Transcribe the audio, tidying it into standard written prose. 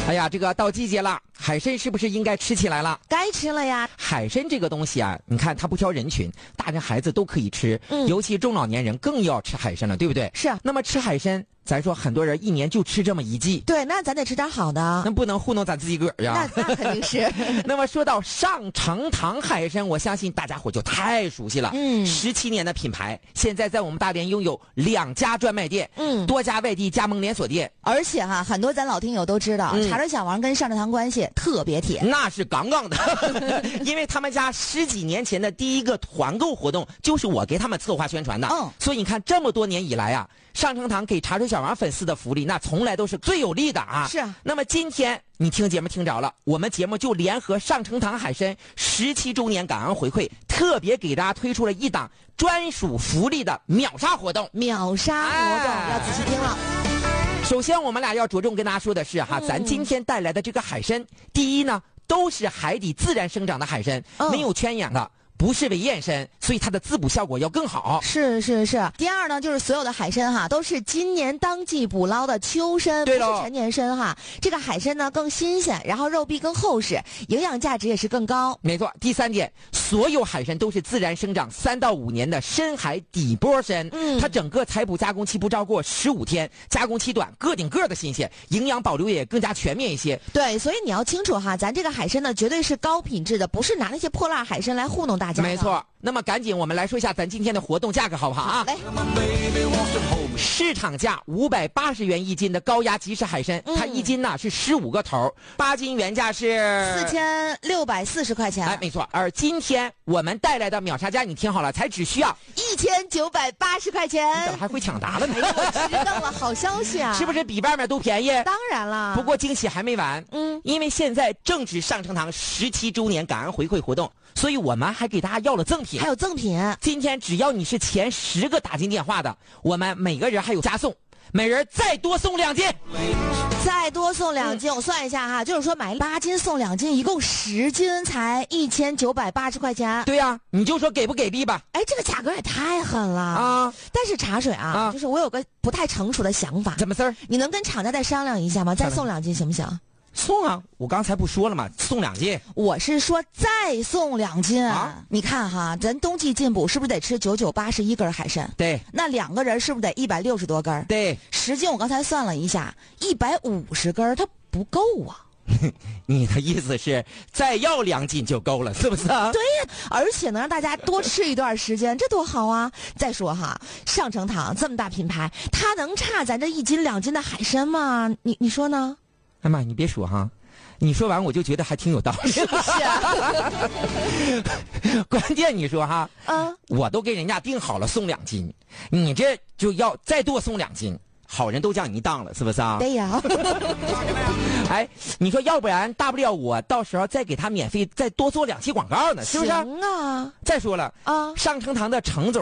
哎呀，这个到季节了，海参是不是应该吃起来了？ 该吃了呀。 海参这个东西啊，你看它不挑人群，大人孩子都可以吃，尤其中老年人更要吃海参了，对不对？ 是。 那么吃海参，咱说很多人一年就吃这么一季， 对，那咱得吃点好的， 那不能糊弄咱自己个儿呀。 那肯定是。 那么说到上城堂海参，我相信大家伙就太熟悉了。17年的品牌，现在在我们大连拥有2家专卖店，多家外地加盟连锁店。 而且哈，很多咱老听友都知道，茶水小王跟上城堂关系特别铁， 那是杠杠的。因为他们家10几年前的第一个团购活动，就是我给他们策划宣传的。所以你看这么多年以来啊，上城堂给茶水小王粉丝的福利，那从来都是最有利的啊。 是啊。 那么今天你听节目听着了，我们节目就联合上城堂海参17周年感恩回馈，特别给大家推出了一档专属福利的秒杀活动。 秒杀活动，要仔细听了。 首先我们俩要着重跟大家说的是哈，咱今天带来的这个海参，第一呢，都是海底自然生长的海参，没有圈养的，不是为验参，所以它的滋补效果要更好。 是。第二呢，就是所有的海参哈，都是今年当季捕捞的秋参，不是陈年参哈。这个海参呢更新鲜，然后肉壁更厚实，营养价值也是更高。 没错。第三点，所有海参都是自然生长3到5年的深海底波参，它整个采捕加工期不超过15天，加工期短，个顶个的新鲜，营养保留也更加全面一些。 对，所以你要清楚哈，咱这个海参呢绝对是高品质的，不是拿那些破烂海参来糊弄大家的。 没错。那么赶紧我们来说一下咱今天的活动价格好不好啊？ 来， 市场价580元一斤的高压即食海参，它一斤呢是15个头，8斤原价是 4640块钱。 哎，没错。而今天我们带来的秒杀价，你听好了，才只需要 1980块钱。 你怎么还会抢答了呢？ 我知道了，好消息啊！ 是不是比外面都便宜？ 当然了。 不过惊喜还没完，因为现在正值上城堂17周年感恩回馈活动，所以我们还给大家要了赠品。 还有赠品， 今天只要你是前10个打进电话的，我们每个人还有加送，每人再多送2斤。 再多送2斤，我算一下哈，就是说买8斤送2斤，一共10斤才1980块钱。 对呀，你就说给不给力吧。 哎，这个价格也太狠了啊！ 但是茶水啊，就是我有个不太成熟的想法。 怎么事儿？ 你能跟厂家再商量一下吗？再送2斤行不行？ 送啊！我刚才不说了吗？送2斤。 我是说再送2斤啊！ 你看哈，咱冬季进补是不是得吃9981根海参？ 对。 那2个人是不是得160多根？ 对。 10斤我刚才算了一下，150根它不够啊。 你的意思是再要2斤就够了，是不是啊？ 对呀，而且能让大家多吃一段时间，这多好啊！再说哈，上城堂这么大品牌，它能差咱这1斤2斤的海参吗？你说呢？ 哎妈，你别说哈，你说完我就觉得还挺有道理。 是不是啊？ 关键你说哈，我都给人家定好了送2斤，你这就要再多送2斤，好人都叫你当了，是不是啊？ 对呀。 哎，你说要不然大不了我到时候再给他免费再多做2期广告呢，是不是？ 行啊。 再说了啊， 上城堂的程总